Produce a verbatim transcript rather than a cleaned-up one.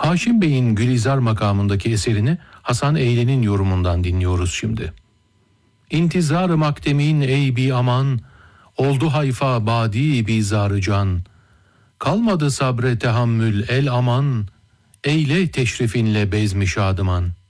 Haşim Bey'in Gülizar makamındaki eserini Hasan Eyle'nin yorumundan dinliyoruz şimdi. İntizar-ı maktemin ey bi aman, oldu hayfa badi bizarı can. Kalmadı sabre tehammül el aman, eyle teşrifinle bezmi şadıman.